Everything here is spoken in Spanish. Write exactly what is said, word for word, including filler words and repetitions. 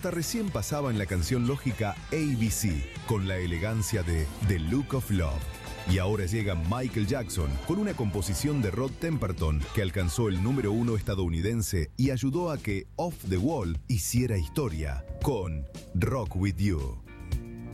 hasta recién pasaba en la canción lógica A B C, con la elegancia de The Look of Love. Y ahora llega Michael Jackson con una composición de Rod Temperton que alcanzó el número uno estadounidense y ayudó a que Off the Wall hiciera historia con Rock With You.